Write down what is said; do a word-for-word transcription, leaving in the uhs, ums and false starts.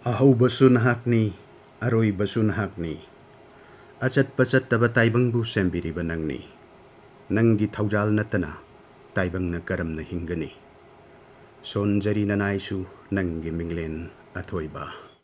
Ahaubasu nahakni, aroibasu nahakni. Achatpa chattaba taibangbu sembiriba nangni. Nangi thaujal natana, taibangna karamna hingani. Sonjari nanaisu nangi minglen athoiba.